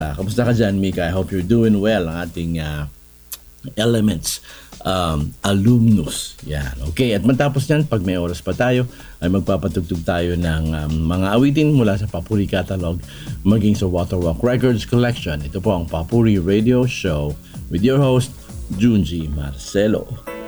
Kamusta ka dyan, Mika? I hope you're doing well, ang ating Elements alumnus. Yan. Okay, at matapos yan, pag may oras pa tayo, ay magpapatugtog tayo ng mga awitin mula sa Papuri Catalog maging sa Waterwalk Records Collection. Ito po ang Papuri Radio Show with your host, Junji Marcelo.